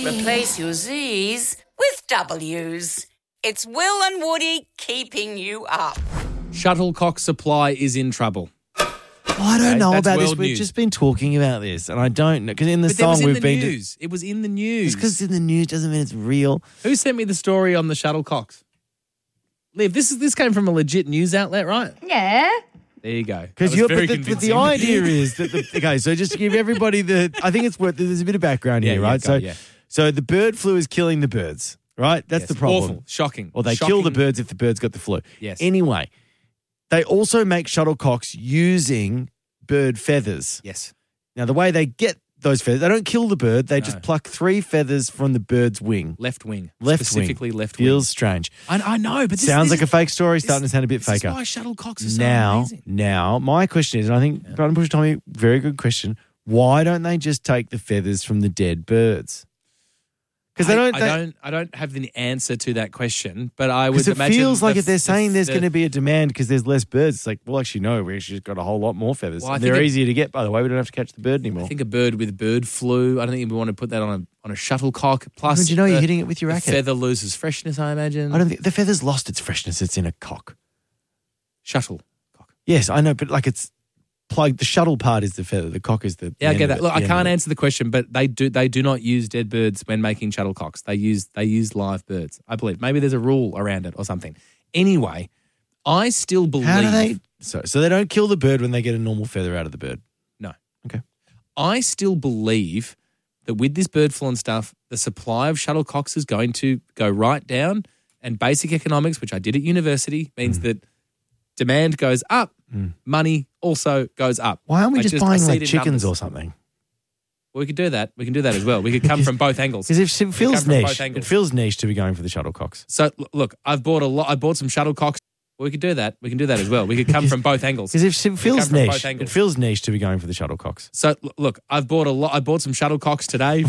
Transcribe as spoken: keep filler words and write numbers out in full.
Replace your Z's with W's. It's Will and Woody keeping you up. Shuttlecock supply is in trouble. Oh, I don't Okay, know that's about this. world We've news. just been talking about this, and I don't know because in the But that song was in we've the been. news. It was in the news. Just because it's in the news doesn't mean it's real. Who sent me the story on the shuttlecocks? Liv, this is this came from a legit news outlet, right? Yeah. There you go. Because you're, but the, but the idea is that the, okay. So just to give everybody the, I think it's worth. There's a bit of background Yeah, here, yeah, right? go, so, yeah. so the bird flu is killing the birds, right? That's Yes, the problem. Awful, shocking. Or they Shocking. kill the birds if the birds got the flu. Yes. Anyway, they also make shuttlecocks using bird feathers. Yes. Now, the way they get those feathers, they don't kill the bird. They No. just pluck three feathers from the bird's wing. Left wing. Left Specifically wing. left wing. Feels strange. I, I know, but this Sounds this like a is- fake story, this- starting to sound a bit this faker. is why shuttlecocks are so now, amazing. now, my question is, and I think Brandon Bush told me, very good question. Why don't they just take the feathers from the dead birds? Because they I, don't. I they- don't. I don't have the answer to that question, but I would Because it imagine feels like the- if they're the- saying there's the- going to be a demand because there's less birds, it's like, well, actually, no, we actually just got a whole lot more feathers. Well, I And they're think it- easier to get, by the way. We don't have to catch the bird anymore. I think a bird with bird flu. I don't think we want to put that on a on a shuttlecock. Plus, How would you know the- you're hitting it with your the racket? feather loses freshness. I imagine. I don't think the feather's lost its freshness. It's in a cock. Shuttle. Yes, I know, but like it's plugged. The shuttle part is the feather. The cock is the. Yeah, I the get end that. of it, Look, the I end can't of it. answer the question, but they do they do not use dead birds when making shuttlecocks. They use they use live birds. I believe maybe there's a rule around it or something. Anyway, I still believe. How do they? So, so they don't kill the bird when they get a normal feather out of the bird. No. Okay. I still believe that with this bird flu and stuff, the supply of shuttlecocks is going to go right down. And basic economics, which I did at university, means Mm. that demand goes up, money also goes up. Why aren't we I just, I buying see it like in chickens numbers. or something? Well, we could do that. We can do that as well. We could come from both angles. Because if it We feels come from both niche, it angles. feels niche to be going for the shuttlecocks. So l- look, I've bought a lot. I bought some shuttlecocks. We could do that. We can do that as well. We could come from both angles. Because if it We feels come from niche, both it angles. feels niche to be going for the shuttlecocks. So l- look, I've bought a lot. I bought some shuttlecocks today.